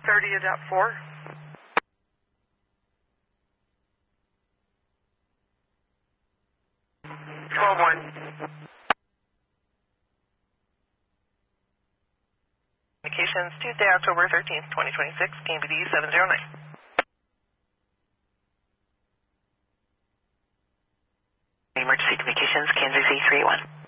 30.4. Communications, Tuesday, October 13th, 2026, KMPD 709. Emergency Communications, Kansas City 381.